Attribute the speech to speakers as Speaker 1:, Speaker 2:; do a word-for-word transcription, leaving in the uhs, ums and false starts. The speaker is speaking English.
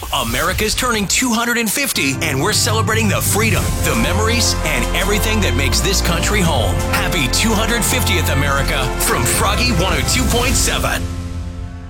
Speaker 1: America's turning two hundred fifty, and we're celebrating the freedom, the memories, and everything that makes this country home. Happy two hundred fiftieth, America, from Froggy one oh two point seven.